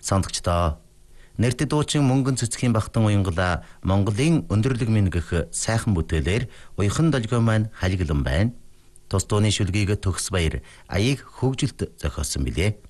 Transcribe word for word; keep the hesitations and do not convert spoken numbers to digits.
Сонгогчдоо нэртэд дуучин мөнгөн цэцгийн бахтан уянгала Монголын өндөрлөг мингэх сайхан бүтээлээр уяхан долгио маань халиглан байна. Тус дууны шүлгийг Төгс Баяр аяыг хөгжилт зохиосон билээ.